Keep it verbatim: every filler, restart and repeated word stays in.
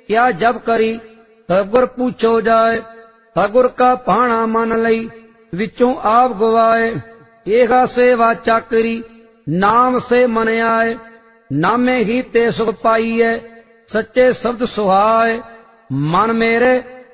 क्या जब करी सतगुर पूछो जाए। सतगुर का भाणा मन लई विचों आप गवाए। एहा से वाचा करी नाम से मन आए। नामे ही ते सुख पाईए सच्चे शब्द सुहाए। मन मेरे